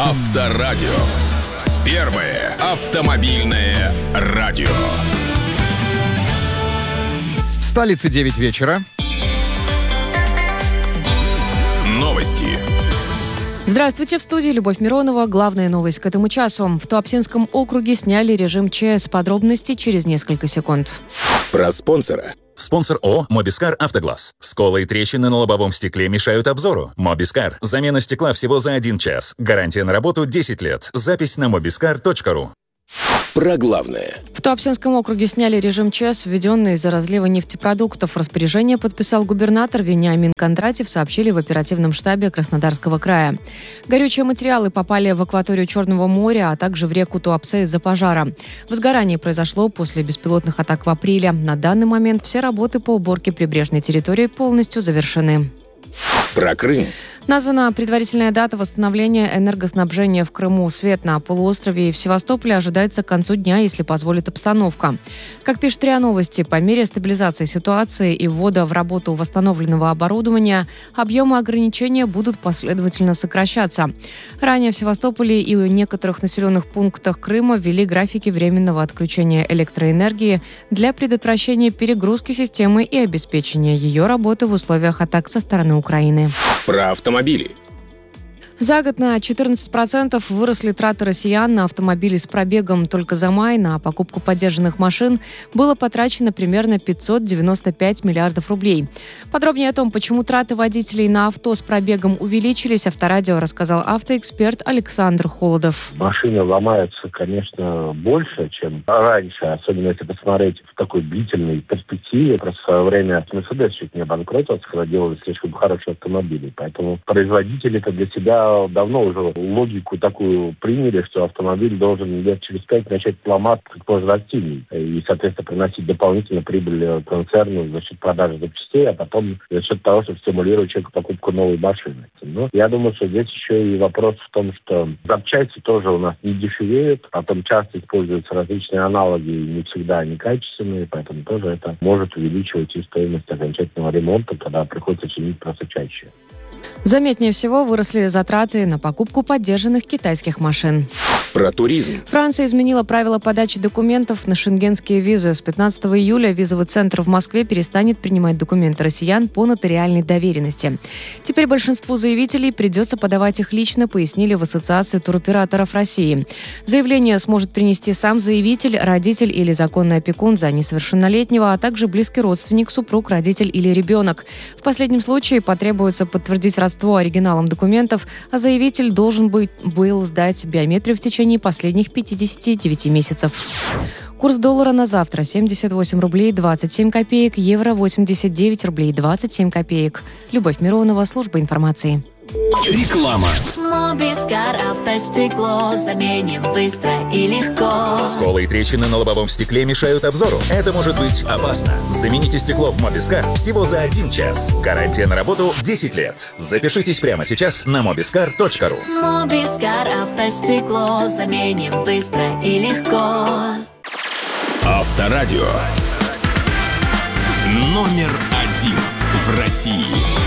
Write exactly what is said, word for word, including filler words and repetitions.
Авторадио. Первое автомобильное радио. В столице девять вечера. Новости. Здравствуйте, в студии Любовь Миронова. Главная новость к этому часу. В Туапсинском округе сняли режим ЧС. Подробности через несколько секунд. Про спонсора. Спонсор ООО «Мобискар Автоглаз». Сколы и трещины на лобовом стекле мешают обзору. Мобискар. Замена стекла всего за один час. Гарантия на работу десять лет. Запись на мобискар точка ру. Про главное. В Туапсинском округе сняли режим ЧС, введенный из-за разлива нефтепродуктов. Распоряжение подписал губернатор Вениамин Кондратьев, сообщили в оперативном штабе Краснодарского края. Горючие материалы попали в акваторию Черного моря, а также в реку Туапсе из-за пожара. Возгорание произошло после беспилотных атак в апреле. На данный момент все работы по уборке прибрежной территории полностью завершены. Про Крым. Названа предварительная дата восстановления энергоснабжения в Крыму. Свет на полуострове и в Севастополе ожидается к концу дня, если позволит обстановка. Как пишет РИА Новости, по мере стабилизации ситуации и ввода в работу восстановленного оборудования, объемы ограничения будут последовательно сокращаться. Ранее в Севастополе и в некоторых населенных пунктах Крыма ввели графики временного отключения электроэнергии для предотвращения перегрузки системы и обеспечения ее работы в условиях атак со стороны Украины. Про автомобили. За год на четырнадцать процентов выросли траты россиян на автомобили с пробегом. Только за май на покупку подержанных машин было потрачено примерно пятьсот девяносто пять миллиардов рублей. Подробнее о том, почему траты водителей на авто с пробегом увеличились, Авторадио рассказал автоэксперт Александр Холодов. Машины ломаются, конечно, больше, чем раньше, особенно если посмотреть в такой длительной перспективе. Просто в свое время Мерседес чуть не обанкротился, когда делали слишком хорошие автомобили. Поэтому производители-то для себя давно уже логику такую приняли, что автомобиль должен лет через пять начать ломаться как можно активнее. И, соответственно, приносить дополнительную прибыль концерну за счет продажи запчастей, а потом за счет того, чтобы стимулировать человека покупку новой машины. Но я думаю, что здесь еще и вопрос в том, что запчасти тоже у нас не дешевеют, потом часто используются различные аналоги, не всегда они качественные, поэтому тоже это может увеличивать и стоимость окончательного ремонта, когда приходится чинить просто чаще. Заметнее всего выросли затраты на покупку подержанных китайских машин. Про туризм. Франция изменила правила подачи документов на шенгенские визы. С пятнадцатого июля визовый центр в Москве перестанет принимать документы россиян по нотариальной доверенности. Теперь большинству заявителей придется подавать их лично, пояснили в Ассоциации туроператоров России. Заявление сможет принести сам заявитель, родитель или законный опекун за несовершеннолетнего, а также близкий родственник, супруг, родитель или ребенок. В последнем случае потребуется подтвердить родство оригиналом документов, а заявитель должен быть, был сдать биометрию в течение последних пятидесяти девяти месяцев. Курс доллара на завтра семьдесят восемь рублей двадцать семь копеек, евро восемьдесят девять рублей двадцать семь копеек. Любовь Миронова, служба информации. Реклама. Мобискар автостекло заменим быстро и легко. Сколы и трещины на лобовом стекле мешают обзору. Это может быть опасно. Замените стекло в Мобискар всего за один час. Гарантия на работу десять лет. Запишитесь прямо сейчас на мобискар точка ру. Мобискар автостекло заменим быстро и легко. Авторадио. Номер один в России.